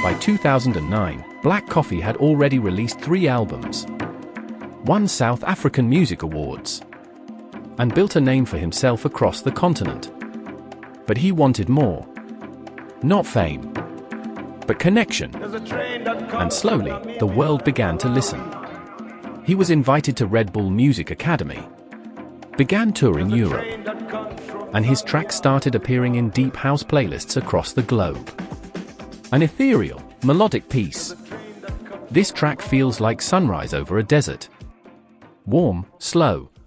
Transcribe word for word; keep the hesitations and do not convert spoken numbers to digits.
By two thousand nine, Black Coffee had already released three albums, won South African Music Awards, and built a name for himself across the continent. But he wanted more. Not fame, but connection. And slowly, the world began to listen. He was invited to Red Bull Music Academy, began touring Europe, and his tracks started appearing in deep house playlists across the globe. An ethereal, melodic piece. This track feels like sunrise over a desert. Warm, slow,